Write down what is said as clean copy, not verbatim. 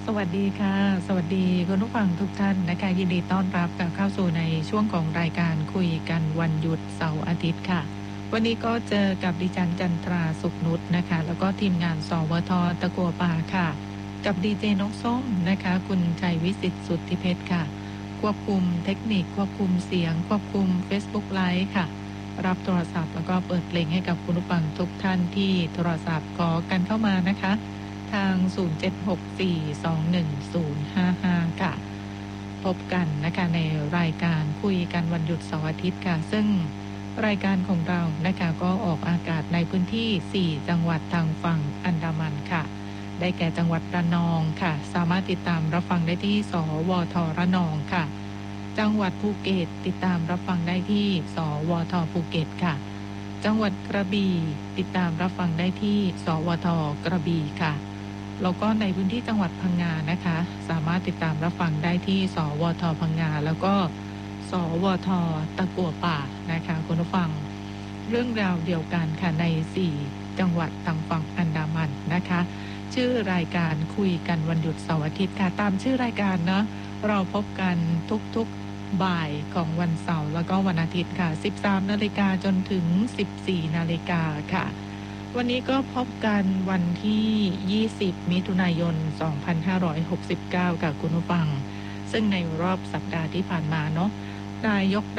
สวัสดีค่ะสวัสดีคุณผู้ฟังทุกท่านนะคะยินดีต้อนรับกลับเข้าสู่ในช่วงของรายการคุยกันวันหยุดเสาร์อาทิตย์ค่ะวันนี้ก็เจอกับดิฉันจันทราสุขนุชนะคะแล้วก็ทีมงานสวทตะกัวป่าค่ะกับดีเจนกส้มนะคะคุณชัยวิสิทธิ์สุทธิเพชรค่ะควบคุมเทคนิคควบคุมเสียงควบคุม Facebook Live ค่ะรับโทรศัพท์แล้วก็เปิดเพลงให้กับคุณผู้ฟังทุกท่านที่โทรศัพท์ขอกันเข้ามานะคะทาง 0764210055 ค่ะพบกันนะคะในรายการคุยกันวันหยุดเสาร์อาทิตย์ค่ะซึ่งรายการของเรานะคะก็ออกอากาศในพื้นที่4จังหวัดทางฝั่งอันดามันค่ะได้แก่จังหวัดระนองค่ะสามารถติดตามรับฟังได้ที่สวทระนองค่ะจังหวัดภูเก็ตติดตามรับฟังได้ที่สวทภูเก็ตค่ะจังหวัดกระบี่ติดตามรับฟังได้ที่สวทกระบี่ค่ะแล้วก็ในพื้นที่จังหวัดพังงานะคะสามารถติดตามรับฟังได้ที่สวทพังงาแล้วก็สวทตะกั่วป่านะคะคุณผู้ฟังเรื่องราวเดียวกันค่ะใน4จังหวัดทางฝั่งอันดามันนะคะชื่อรายการคุยกันวันหยุดเสาร์อาทิตย์ค่ะตามชื่อรายการเนาะเราพบกันทุกๆบ่ายของวันเสาร์แล้วก็วันอาทิตย์ค่ะ 13 นาฬิกาจนถึง 14 นาฬิกาค่ะวันนี้ก็พบกันวันที่ 20 มิถุนายน 2569 กับคุณผู้ฟังซึ่งในรอบสัปดาห์ที่ผ่านมาเนาะนายก